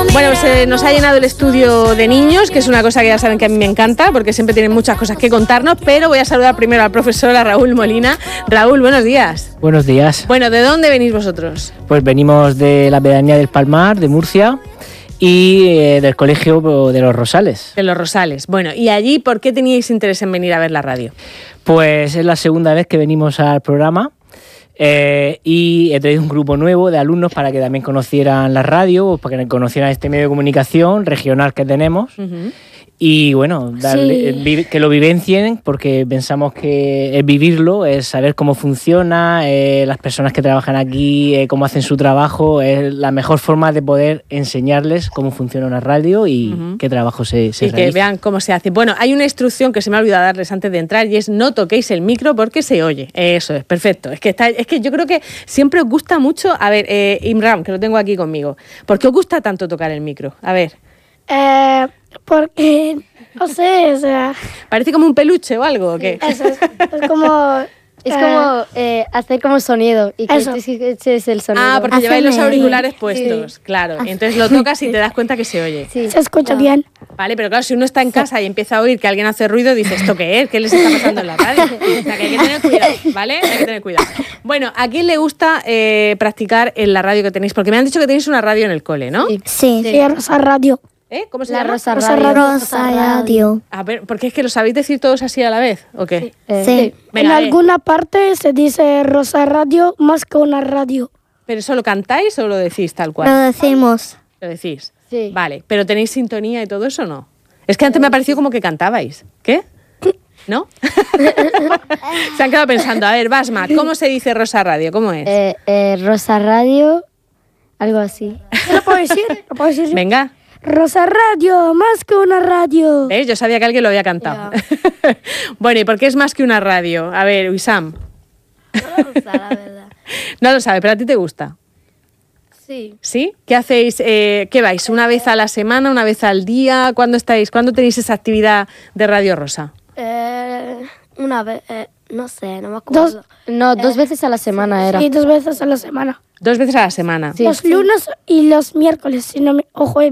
Bueno, pues nos ha llenado el estudio de niños, que es una cosa que ya saben que a mí me encanta, porque siempre tienen muchas cosas que contarnos, pero voy a saludar primero al profesor, a Raúl Molina. Raúl, buenos días. Buenos días. Bueno, ¿de dónde venís vosotros? Pues venimos de la pedanía del Palmar, de Murcia, y del Colegio de los Rosales. De los Rosales. Bueno, ¿y allí por qué teníais interés en venir a ver la radio? Pues es la segunda vez que venimos al programa. Y he traído un grupo nuevo de alumnos para que también conocieran la radio, para que conocieran este medio de comunicación regional que tenemos. Uh-huh. Y bueno, que lo vivencien, porque pensamos que vivirlo es saber cómo funciona, las personas que trabajan aquí, cómo hacen su trabajo, es la mejor forma de poder enseñarles cómo funciona una radio y qué trabajo se realiza. Y que vean cómo se hace. Bueno, hay una instrucción que se me ha olvidado darles antes de entrar y es: no toquéis el micro porque se oye. Eso es, perfecto. Es que yo creo que siempre os gusta mucho. A ver, Imran, que lo tengo aquí conmigo, ¿por qué os gusta tanto tocar el micro? A ver. Porque, no sé, o sea... ¿Parece como un peluche o algo o qué? Eso es como... Es como hacer como sonido y que ese es el sonido. Ah, porque lleváis los auriculares puestos, sí. Claro. Y entonces lo tocas y te das cuenta que se oye. Sí. Se escucha bien. Vale, pero claro, si uno está en casa y empieza a oír que alguien hace ruido, dice, ¿esto qué es? ¿Qué les está pasando en la radio? O sea, que hay que tener cuidado, ¿vale? Hay que tener cuidado. Bueno, ¿a quién le gusta practicar en la radio que tenéis? Porque me han dicho que tenéis una radio en el cole, ¿no? Sí, Rosa Radio. ¿Cómo se llama? Rosa Radio. A ver, ¿porque es que lo sabéis decir todos así a la vez? ¿O qué? Sí. Venga, en alguna parte se dice Rosa Radio más que una radio. ¿Pero eso lo cantáis o lo decís tal cual? Lo decimos. ¿Lo decís? Sí. Vale, ¿pero tenéis sintonía y todo eso o no? Es que antes me ha parecido como que cantabais. ¿Qué? ¿No? Se han quedado pensando. A ver, Basma, ¿cómo se dice Rosa Radio? ¿Cómo es? Rosa Radio, algo así. ¿Lo puedo decir? Venga. Rosa Radio, más que una radio. ¿Ves? Yo sabía que alguien lo había cantado. Yeah. Bueno, ¿y por qué es más que una radio? A ver, Wissam. No lo gusta, la verdad. No lo sabe, pero a ti te gusta. Sí. ¿Sí? ¿Qué hacéis? ¿Qué vais? ¿Una vez a la semana, una vez al día? ¿Cuándo tenéis esa actividad de Radio Rosa? Una vez, no sé, no me acuerdo. Dos veces a la semana era. Sí, 2 veces a la semana. 2 veces a la semana. Sí. Los lunes y los miércoles, si no me... Ojo,